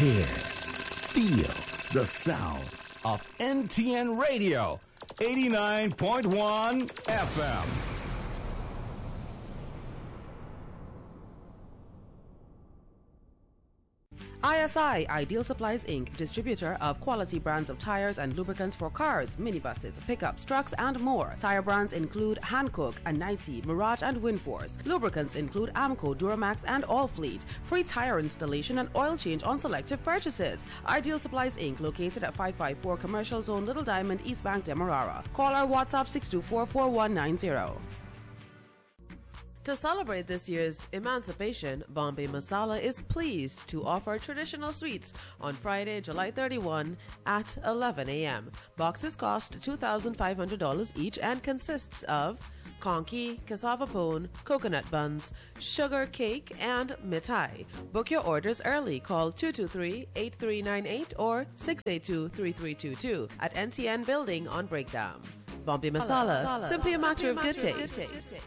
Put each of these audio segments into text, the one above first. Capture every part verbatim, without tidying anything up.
Hear, feel the sound of N T N Radio, eighty-nine point one F M. I S I, Ideal Supplies Incorporated, distributor of quality brands of tires and lubricants for cars, minibuses, pickups, trucks, and more. Tire brands include Hankook, Anite, Mirage, and Windforce. Lubricants include Amco, Duramax, and Allfleet. Free tire installation and oil change on selective purchases. Ideal Supplies Incorporated, located at five five four Commercial Zone, Little Diamond, East Bank, Demerara. Call our WhatsApp six two four, four one nine zero. To celebrate this year's emancipation, Bombay Masala is pleased to offer traditional sweets on Friday, July thirty-first at eleven a.m. Boxes cost two thousand five hundred dollars each and consists of conky, cassava pone, coconut buns, sugar cake, and mithai. Book your orders early. Call two two three, eight three nine eight or six eight two, three three two two at N T N Building on Breakdown. Bombay Masala, Masala. Simply a matter of good taste.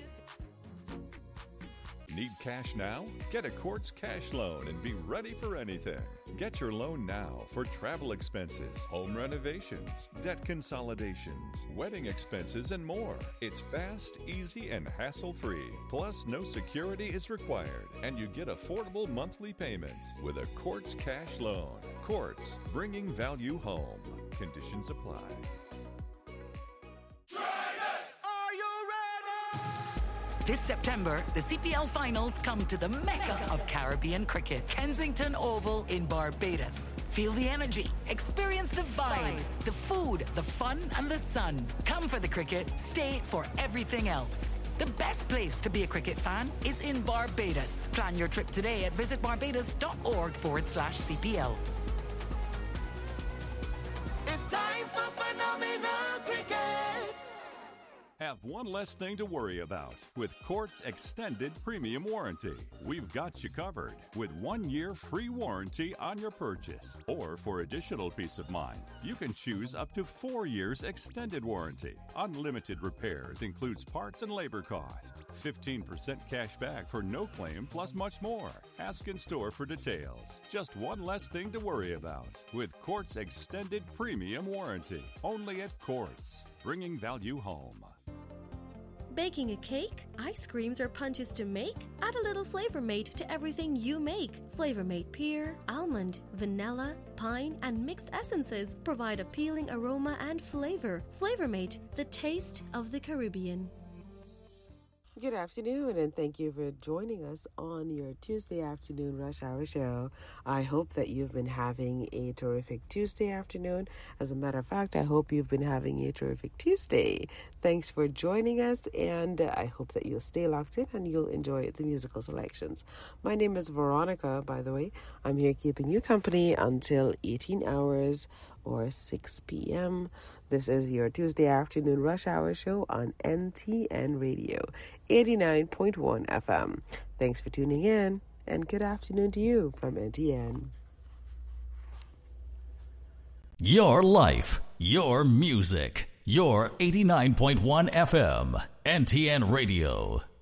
Need cash now? Get a Quartz cash loan and be ready for anything. Get your loan now for travel expenses, home renovations, debt consolidations, wedding expenses, and more. It's fast, easy, and hassle-free. Plus, no security is required, and you get affordable monthly payments with a Quartz cash loan. Quartz, bringing value home. Conditions apply. This September, the C P L Finals come to the Mecca of Caribbean cricket, Kensington Oval in Barbados. Feel the energy, experience the vibes, the food, the fun, and the sun. Come for the cricket, stay for everything else. The best place to be a cricket fan is in Barbados. Plan your trip today at visitbarbados.org forward slash CPL. It's time for phenomenal cricket. Have one less thing to worry about with Quartz Extended Premium Warranty. We've got you covered with one year free warranty on your purchase. Or for additional peace of mind, you can choose up to four years extended warranty. Unlimited repairs includes parts and labor cost. fifteen percent cash back for no claim plus much more. Ask in store for details. Just one less thing to worry about with Quartz Extended Premium Warranty. Only at Quartz, bringing value home. Baking a cake, ice creams, or punches to make? Add a little Flavor Mate to everything you make. Flavor Mate pear, almond, vanilla, pine, and mixed essences provide appealing aroma and flavor. Flavor Mate, the taste of the Caribbean. Good afternoon, and thank you for joining us on your Tuesday afternoon rush hour show. I hope that you've been having a terrific Tuesday afternoon. As a matter of fact, I hope you've been having a terrific Tuesday. Thanks for joining us, and I hope that you'll stay locked in and you'll enjoy the musical selections. My name is Veronica, by the way. I'm here keeping you company until eighteen hours or six p.m. This is your Tuesday afternoon rush hour show on N T N Radio, eighty-nine point one F M. Thanks for tuning in, and good afternoon to you from N T N. Your life, your music, your eighty-nine point one F M, N T N Radio.